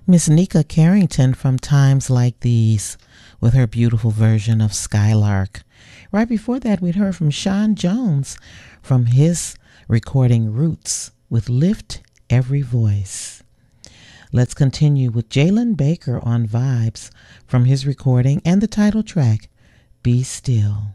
Miss Nika Carrington from Times Like These with her beautiful version of Skylark. Right before that, we'd heard from Sean Jones from his recording Roots with Lift Every Voice. Let's continue with Jalen Baker on Vibes from his recording and the title track, Be Still.